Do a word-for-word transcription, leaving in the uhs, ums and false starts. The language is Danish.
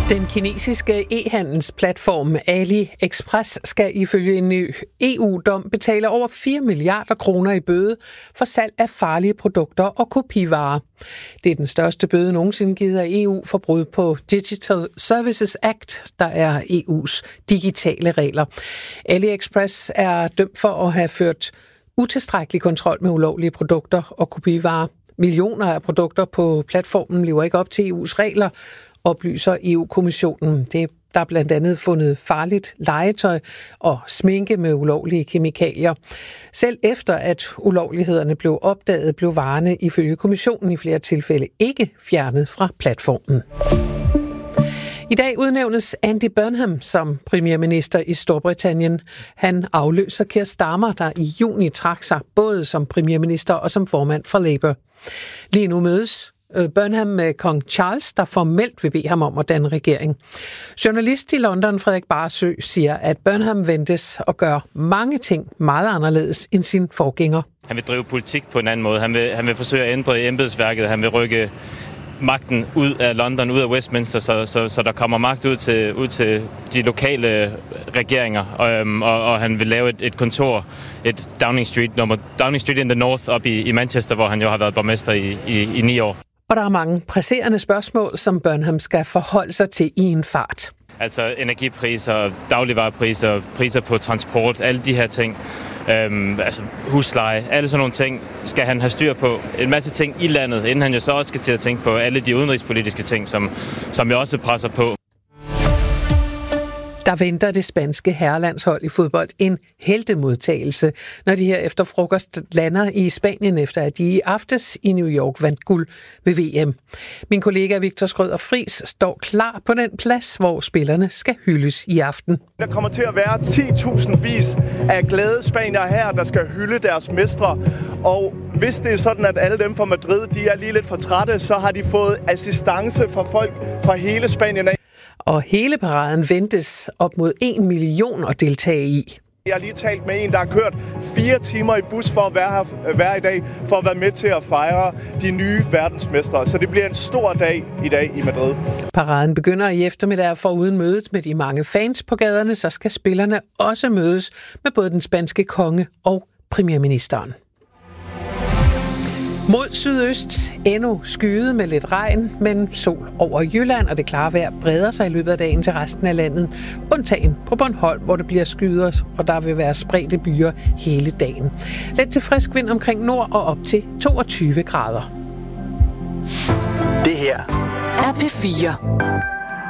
Den kinesiske e-handelsplatform AliExpress skal ifølge en ny E U-dom betale over fire milliarder kroner i bøde for salg af farlige produkter og kopivarer. Det er den største bøde nogensinde givet af E U for brud på Digital Services Act, der er E U's digitale regler. AliExpress er dømt for at have ført utilstrækkelig kontrol med ulovlige produkter og kopivarer. Millioner af produkter på platformen lever ikke op til E U's regler, oplyser E U-kommissionen. Det der er blandt andet fundet farligt legetøj og sminke med ulovlige kemikalier. Selv efter at ulovlighederne blev opdaget, blev varerne ifølge kommissionen i flere tilfælde ikke fjernet fra platformen. I dag udnævnes Andy Burnham som premierminister i Storbritannien. Han afløser Keir Starmer, der i juni trak sig både som premierminister og som formand for Labour. Lige nu mødes Burnham med kong Charles, der formelt vil bede ham om at danne regering. Journalist i London, Frederik Barsø, siger, at Burnham ventes at gøre mange ting meget anderledes end sin forgænger. Han vil drive politik på en anden måde. Han vil, han vil forsøge at ændre embedsværket. Han vil rykke magten ud af London, ud af Westminster, så, så, så der kommer magt ud til, ud til de lokale regeringer. Og, og, og han vil lave et, et kontor, et Downing Street, nummer, Downing Street in the North, op i, i Manchester, hvor han jo har været borgmester i, i, i ni år. Og der er mange presserende spørgsmål, som Burnham skal forholde sig til i en fart. Altså energipriser, dagligvarepriser, priser på transport, alle de her ting. Øhm, altså husleje, alle sådan nogle ting skal han have styr på. En masse ting i landet, inden han jo så også skal til at tænke på alle de udenrigspolitiske ting, som, som jeg også presser på. Der venter det spanske herrelandshold i fodbold en heltemodtagelse, når de her efter frokost lander i Spanien, efter at de i aftes i New York vandt guld ved V M. Min kollega Victor Skrøder Friis står klar på den plads, hvor spillerne skal hyldes i aften. Der kommer til at være ti tusind vis af glade spaniere her, der skal hylde deres mestre. Og hvis det er sådan, at alle dem fra Madrid de er lige lidt for trætte, så har de fået assistance fra folk fra hele Spanien. Og hele paraden ventes op mod en million at deltage i. Jeg har lige talt med en, der har kørt fire timer i bus for at være her hver i dag, for at være med til at fejre de nye verdensmestre. Så det bliver en stor dag i dag i Madrid. Paraden begynder i eftermiddag, for uden mødet med de mange fans på gaderne, så skal spillerne også mødes med både den spanske konge og premierministeren. Mod sydøst endnu skyet med lidt regn, men sol over Jylland, og det klare vejr breder sig i løbet af dagen til resten af landet. Undtagen på Bornholm, hvor det bliver skyet, og der vil være spredte byer hele dagen. Let til frisk vind omkring nord og op til toogtyve grader. Det her er P fire.